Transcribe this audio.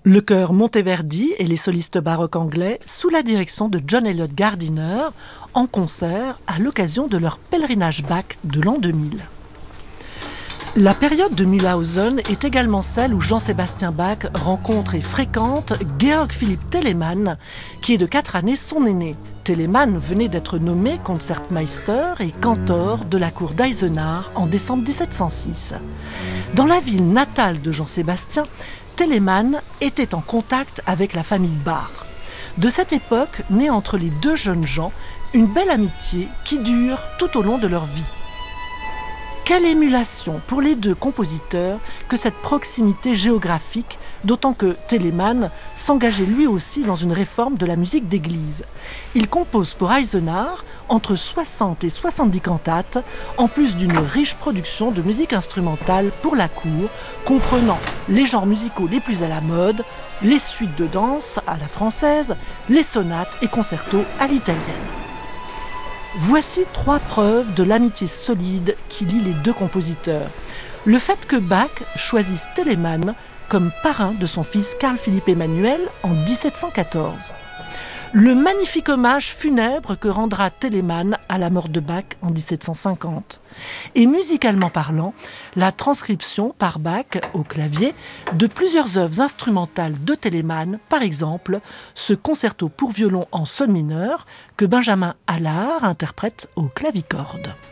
Le chœur Monteverdi et les solistes baroques anglais sous la direction de John Eliot Gardiner en concert à l'occasion de leur pèlerinage Bach de l'an 2000. La période de Mühlhausen est également celle où Jean-Sébastien Bach rencontre et fréquente Georg Philipp Telemann, qui est de 4 années son aîné. Telemann venait d'être nommé Concertmeister et cantor de la cour d'Eisenach en décembre 1706. Dans la ville natale de Jean-Sébastien, Telemann était en contact avec la famille Bach. De cette époque naît entre les deux jeunes gens une belle amitié qui dure tout au long de leur vie. Quelle émulation pour les deux compositeurs que cette proximité géographique, d'autant que Telemann s'engageait lui aussi dans une réforme de la musique d'église. Il compose pour Eisenach entre 60 et 70 cantates, en plus d'une riche production de musique instrumentale pour la cour, comprenant les genres musicaux les plus à la mode, les suites de danse à la française, les sonates et concertos à l'italienne. Voici 3 preuves de l'amitié solide qui lie les deux compositeurs. Le fait que Bach choisisse Telemann comme parrain de son fils Carl Philipp Emanuel en 1714. Le magnifique hommage funèbre que rendra Telemann à la mort de Bach en 1750. Et musicalement parlant, la transcription par Bach au clavier de plusieurs œuvres instrumentales de Telemann, par exemple ce concerto pour violon en sol mineur que Benjamin Allard interprète au clavicorde.